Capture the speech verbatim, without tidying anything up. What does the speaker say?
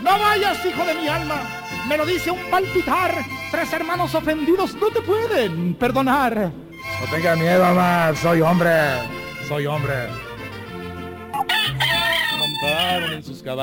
No vayas, hijo de mi alma. Me lo dice un palpitar. Tres hermanos ofendidos no te pueden perdonar. No tenga miedo, mamá. Soy hombre. Soy hombre. Montaron en sus caballos